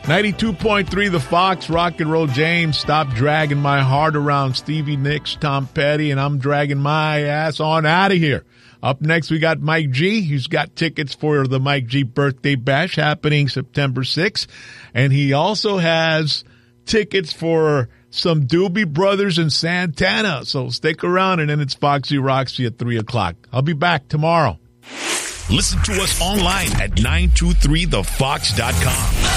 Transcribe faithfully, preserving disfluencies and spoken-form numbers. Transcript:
ninety-two point three The Fox, Rock and Roll James. Stop dragging my heart around. Stevie Nicks, Tom Petty, and I'm dragging my ass on out of here. Up next, we got Mike G. He's got tickets for the Mike G Birthday Bash happening September sixth. And he also has tickets for some Doobie Brothers and Santana. So stick around, and then it's Foxy Roxy at three o'clock. I'll be back tomorrow. Listen to us online at nine two three the fox dot com.